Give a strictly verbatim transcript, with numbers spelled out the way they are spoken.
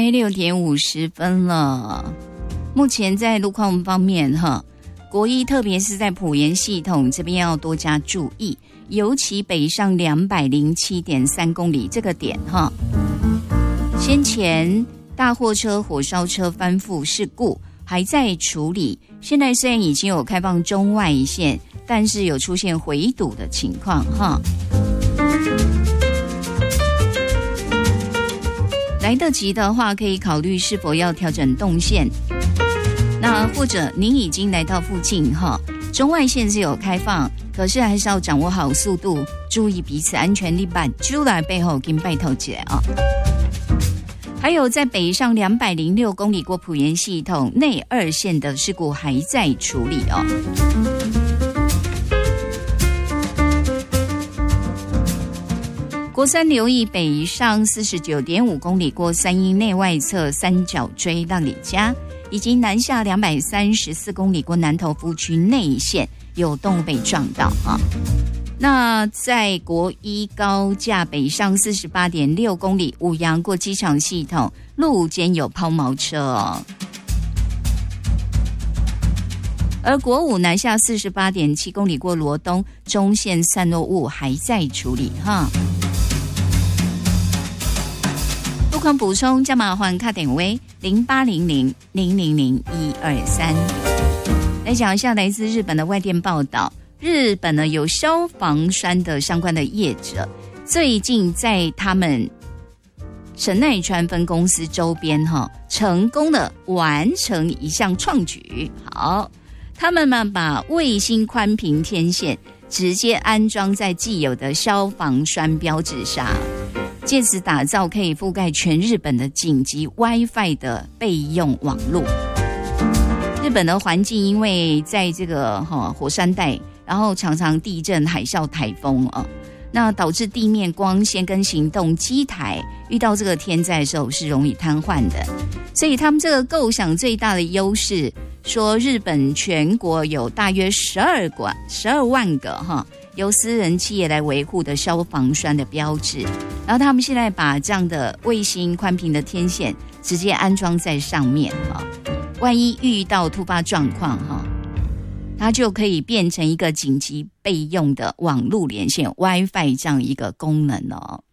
来六点五十分了。目前在路况方面哈，国一特别是在埔盐系统这边要多加注意，尤其北上两百零七点三公里这个点哈，先前大货车、火烧车翻覆事故还在处理，现在虽然已经有开放中外线，但是有出现回堵的情况哈。来得及的话，可以考虑是否要调整动线。那或者您已经来到附近哈，中外线是有开放，可是还是要掌握好速度，注意彼此安全。你把揪来背后跟拜头起来啊！还有在北上两百零六公里过埔盐系统内二线的事故还在处理哦。国三留意北上四十九点五公里过三鶯内外侧三角锥浪里家，以及南下两百三十四公里过南投福区内线有动物被撞到啊。那在国一高架北上四十八点六公里五杨过机场系统路间有抛锚车哦。而国五南下四十八点七公里过罗东中线散落物还在处理哈。路况补充，加码换卡点位零八零零零零零一二三。来讲一下来自日本的外电报道，日本呢有消防栓的相关的业者，最近在他们神奈川分公司周边哈，成功的完成一项创举。好，他们呢把卫星宽频天线直接安装在既有的消防栓标志上，借此打造可以覆盖全日本的紧急 WiFi 的备用网络。日本的环境因为在这个、哦、火山带，然后常常地震、海啸、台风啊，那导致地面光纤跟行动机台遇到这个天灾的时候是容易瘫痪的。所以他们这个构想最大的优势，说日本全国有大约十二个、十二万个哈。由私人企业来维护的消防栓的标志，然后他们现在把这样的卫星宽频的天线直接安装在上面哈，万一遇到突发状况哈，它就可以变成一个紧急备用的网络连线 WiFi 这样一个功能哦。